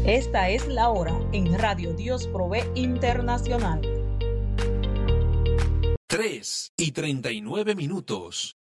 Esta es la hora en Radio Dios Provee Internacional. 3:39.